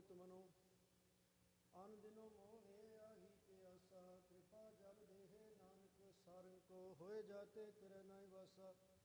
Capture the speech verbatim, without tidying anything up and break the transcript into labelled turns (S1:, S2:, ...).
S1: चित मनो अन दिनो मोहे आही के आसा कृपा जल देहे नानक सारंग को होए जाते तेरे नाई वासा